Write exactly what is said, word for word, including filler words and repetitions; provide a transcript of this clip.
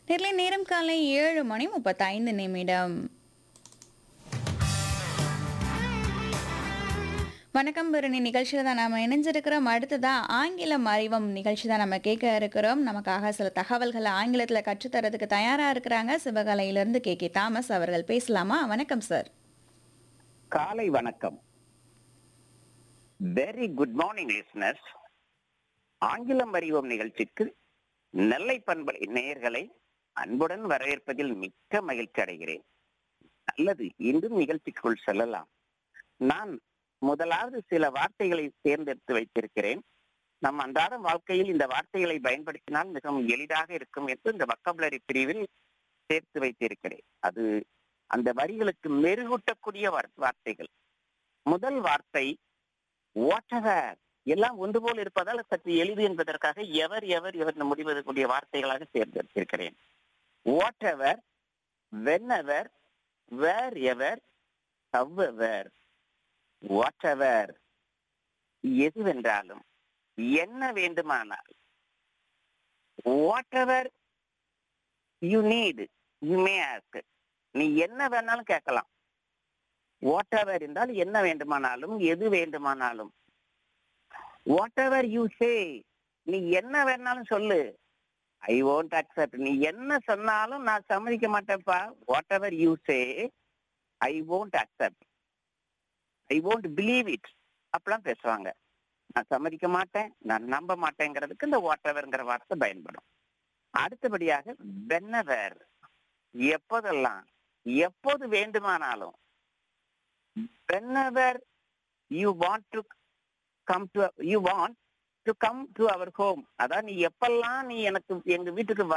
நெல்லை நேரம் காலை ஏழு மணி முப்பத்தைந்து நிமிடம். வணக்கம் பரணி நிகழ்ச்சியில் தான் நம்ம இணைஞ்சிருக்கிறோம். அடுத்ததா ஆங்கிலம் அறிவோம் நிகழ்ச்சி தான் நம்ம கேட்க இருக்கிறோம். நமக்காக சில தகவல்களை ஆங்கிலத்தில் கற்றுத்தரதுக்கு தயாரா இருக்கிறாங்க சிவகலையிலிருந்து கே கே தாமஸ் அவர்கள். பேசலாமா? வணக்கம் சார். காலை வணக்கம். Very good morning listeners. ஆங்கிலம் அறிவோம் நிகழ்ச்சிக்கு நெல்லை பண்பலை நேயர்களை அன்புடன் வரவேற்பதில் மிக்க மகிழ்ச்சி அடைகிறேன். நல்லது, இன்றும் நிகழ்ச்சிக்குள் செல்லலாம். நான் முதலாவது சில வார்த்தைகளை தேர்ந்தெடுத்து வைத்திருக்கிறேன். நம் அன்றாட வாழ்க்கையில் இந்த வார்த்தைகளை பயன்படுத்தினால் மிகவும் எளிதாக இருக்கும் என்று இந்த வொக்காபுலரி பிரிவில் சேர்த்து வைத்திருக்கிறேன். அது அந்த வரிகளுக்கு மெருகூட்டக்கூடிய வார்த்தைகள். முதல் வார்த்தை வாட்டவர். எல்லாம் ஒன்று போல் இருப்பதால் சற்று எளிது என்பதற்காக எவர் எவர் எவர் முடிவதற்குரிய வார்த்தைகளாக தேர்ந்தெடுத்திருக்கிறேன். வாட்டவர், வென்எவர், வேர் எவர், ஹவ்வெவர். வாட்டவர் எதுவென்றாலும், என்ன வேண்டுமானால், whatever you need you may ask. நீ என்ன வேணாலும் கேட்கலாம். வாட்டவர் என்றால் என்ன வேண்டுமானாலும், எது வேண்டுமானாலும். வாட்டவர் யூ சே, நீ என்ன வேணாலும் சொல்லு. ஐ won't accept. நீ என்ன சொன்னாலும் நான் சம்மதிக்க மாட்டேன்ப்பா. Whatever you say I won't accept. I won't believe it. அப்படிலாம் பேசுவாங்க. நான் சம்மதிக்க மாட்டேன், நான் நம்ப மாட்டேங்கிறதுக்கு இந்த வாட்டவர்ங்கிற வார்த்தை பயன்படும். அடுத்தபடியாக whenever, எப்போதெல்லாம், எப்போது வேண்டுமானாலும். whenever you want to come to you want to come to our home, அதான் நீ எப்பெல்லாம் நீ எனக்கு எங்க வீட்டுக்கு